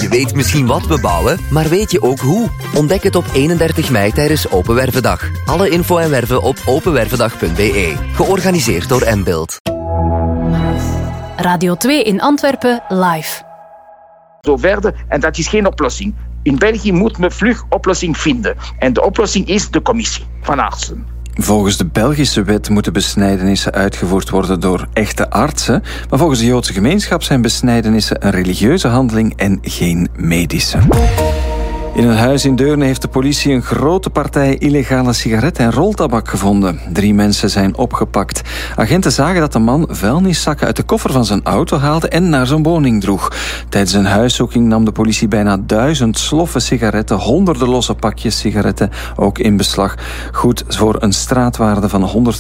Je weet misschien wat we bouwen, maar weet je ook hoe? Ontdek het op 31 mei tijdens Open Wervendag. Alle info en werven op openwervendag.be. Georganiseerd door Mbuild. Radio 2 in Antwerpen live. Zo verder, en dat is geen oplossing. In België moet men vlug oplossing vinden. En de oplossing is de commissie van artsen. Volgens de Belgische wet moeten besnijdenissen uitgevoerd worden door echte artsen. Maar volgens de Joodse gemeenschap zijn besnijdenissen een religieuze handeling en geen medische. In een huis in Deurne heeft de politie een grote partij illegale sigaretten en roltabak gevonden. 3 mensen zijn opgepakt. Agenten zagen dat de man vuilniszakken uit de koffer van zijn auto haalde en naar zijn woning droeg. Tijdens een huiszoeking nam de politie bijna 1000 sloffen sigaretten, honderden losse pakjes sigaretten ook in beslag. Goed voor een straatwaarde van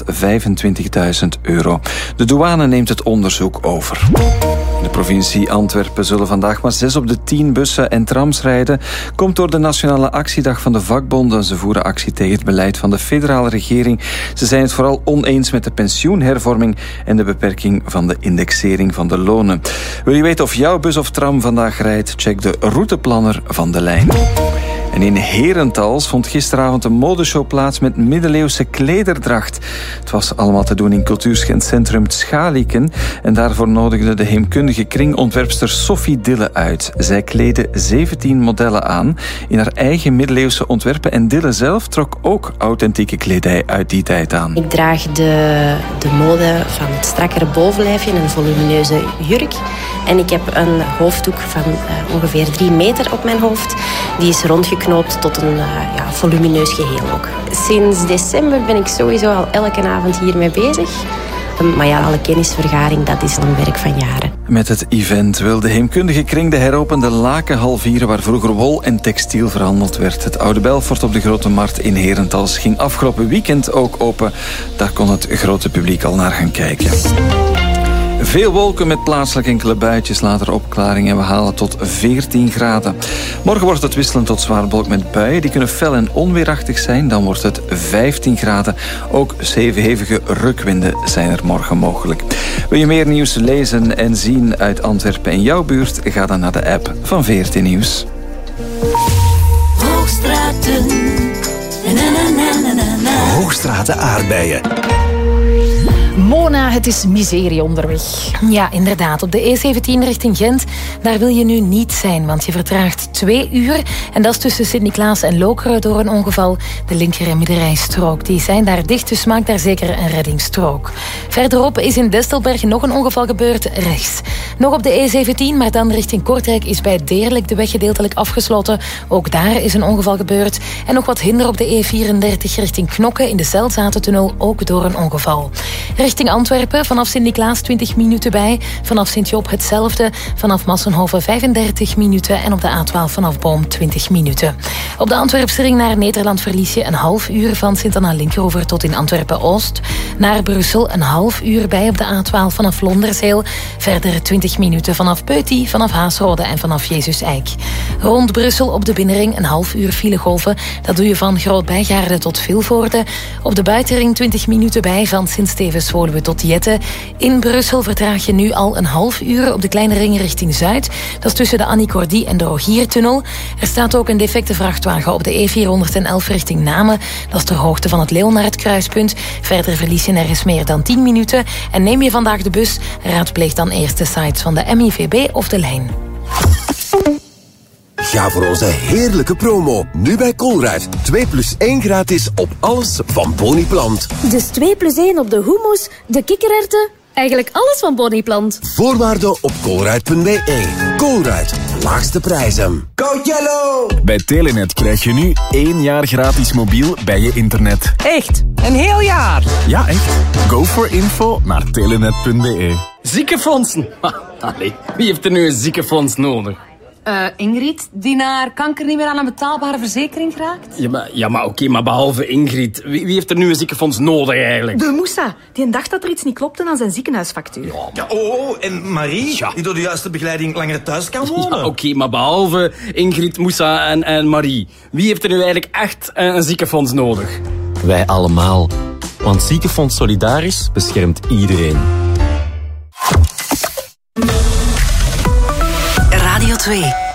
€125.000. De douane neemt het onderzoek over. In de provincie Antwerpen zullen vandaag maar 6 op de 10 bussen en trams rijden. Komt door de Nationale Actiedag van de vakbonden. Ze voeren actie tegen het beleid van de federale regering. Ze zijn het vooral oneens met de pensioenhervorming en de beperking van de indexering van de lonen. Wil je weten of jouw bus of tram vandaag rijdt? Check de routeplanner van de lijn. En in Herentals vond gisteravond een modeshow plaats met middeleeuwse klederdracht. Het was allemaal te doen in cultuurcentrum Schalieken. En daarvoor nodigde de heemkundige kringontwerpster Sophie Dille uit. Zij kleedde 17 modellen aan in haar eigen middeleeuwse ontwerpen. En Dille zelf trok ook authentieke kledij uit die tijd aan. Ik draag de mode van het strakkere bovenlijfje en een volumineuze jurk. En ik heb een hoofddoek van ongeveer 3 meter op mijn hoofd. Die is rondgeknoopt tot een volumineus geheel ook. Sinds december ben ik sowieso al elke avond hiermee bezig. Maar ja, alle kennisvergaring, dat is een werk van jaren. Met het event wil de heemkundige kring de heropende Lakenhal vieren, waar vroeger wol en textiel verhandeld werd. Het Oude Belfort op de Grote Markt in Herentals ging afgelopen weekend ook open. Daar kon het grote publiek al naar gaan kijken. Veel wolken met plaatselijk enkele buitjes, later opklaring en we halen tot 14 graden. Morgen wordt het wisselend tot zwaar bewolkt met buien. Die kunnen fel en onweerachtig zijn. Dan wordt het 15 graden. Ook 7 hevige rukwinden zijn er morgen mogelijk. Wil je meer nieuws lezen en zien uit Antwerpen en jouw buurt? Ga dan naar de app van VRT Nieuws. Hoogstraten. Hoogstraten aardbeien. Mona, het is miserie onderweg. Ja, inderdaad. Op de E17 richting Gent, daar wil je nu niet zijn, want je vertraagt 2 uur. En dat is tussen Sint-Niklaas en Lokeren door een ongeval. De linker- en middenrijstrook, die zijn daar dicht, dus maak daar zeker een reddingsstrook. Verderop is in Destelberg nog een ongeval gebeurd, rechts. Nog op de E17, maar dan richting Kortrijk is bij Deerlijk de weg gedeeltelijk afgesloten. Ook daar is een ongeval gebeurd. En nog wat hinder op de E34 richting Knokke in de Zelzatentunnel, ook door een ongeval. Richting Antwerpen, vanaf Sint-Niklaas 20 minuten bij. Vanaf Sint-Job hetzelfde. Vanaf Massenhoven 35 minuten. En op de A12 vanaf Boom 20 minuten. Op de Antwerpse ring naar Nederland verlies je een half uur van Sint-Anna-Linkeroever tot in Antwerpen-Oost. Naar Brussel een half uur bij op de A12 vanaf Londerzeel. Verder 20 minuten vanaf Peuty, vanaf Haasrode en vanaf Jezus-Eik. Rond Brussel op de binnenring een half uur filegolven. Dat doe je van Groot-Bijgaarde tot Vilvoorde. Op de buitenring 20 minuten bij van Sint-Stevens-Woluwe tot Jette. In Brussel vertraag je nu al een half uur op de kleine ring richting Zuid. Dat is tussen de Annie Cordy en de Rogiertunnel. Er staat ook een defecte vrachtwagen op de E411 richting Namen. Dat is ter hoogte van het Leonardkruispunt. Verder verlies je nergens meer dan 10 minuten. En neem je vandaag de bus, raadpleeg dan eerst de sites van de MIVB of de Lijn. Ga voor onze heerlijke promo. Nu bij Colruyt. 2+1 gratis op alles van Boniplant. Dus 2+1 op de hummus, de kikkererwten, eigenlijk alles van Boniplant. Voorwaarden op colruyt.be. Colruyt, laagste prijzen. Go Yellow! Bij Telenet krijg je nu 1 jaar gratis mobiel bij je internet. Echt? Een heel jaar? Ja, echt. Go for info naar telenet.be. Ziekenfondsen? Allee, wie heeft er nu een ziekenfonds nodig? Ingrid, die naar kanker niet meer aan een betaalbare verzekering geraakt? Ja, maar oké, maar behalve Ingrid, wie heeft er nu een ziekenfonds nodig eigenlijk? De Moussa, die dacht dat er iets niet klopte aan zijn ziekenhuisfactuur. Ja, en Marie, die door de juiste begeleiding langer thuis kan wonen. Ja, oké, maar behalve Ingrid, Moussa en Marie, wie heeft er nu eigenlijk echt een ziekenfonds nodig? Wij allemaal. Want Ziekenfonds Solidaris beschermt iedereen. Radio 2.